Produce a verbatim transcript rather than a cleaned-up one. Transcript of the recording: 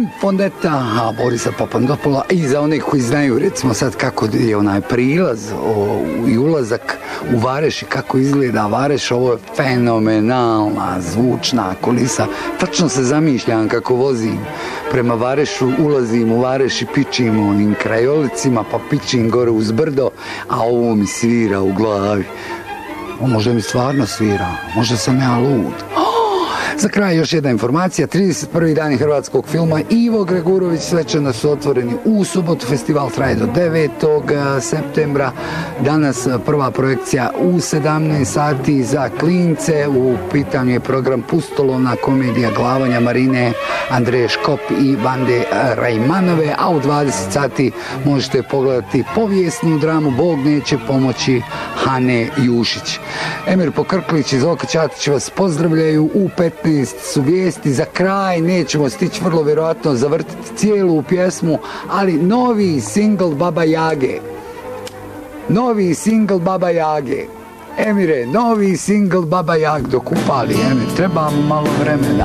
Fondetta, a Borisa Papandopoula, i za one koji znaju recimo sad kako je onaj prilaz o, i ulazak u Vareš i kako izgleda Vareš, ovo je fenomenalna zvučna kulisa. Tačno se zamišljam kako vozim prema Varešu, ulazim u Vareš i pičim onim krajolicima, pa pičim gore uz brdo, a ovo mi svira u glavi. O, možda mi stvarno svira, možda sam ja lud. Za kraj još jedna informacija, trideset prvi dani hrvatskog filma Ivo Gregurović svečano su otvoreni u subotu, festival traje do devetog septembra, danas prva projekcija u sedamnaest sati za klince, u pitanju je program Pustolovna komedija Glavanja Marine, Andreje Škop i Vande Rajmanove, a u dvadeset sati možete pogledati povijesnu dramu Bog neće pomoći Hane Jušić. Emir Pokrklić i Zoka Ćatić vas pozdravljaju, u petnaest su vijesti, za kraj nećemo stići vrlo vjerojatno zavrtiti cijelu pjesmu, ali novi singl Baba Jage, novi singl Baba Jage, Emire, novi singl Baba Jage, dok upali, Emir, treba mu malo vremena.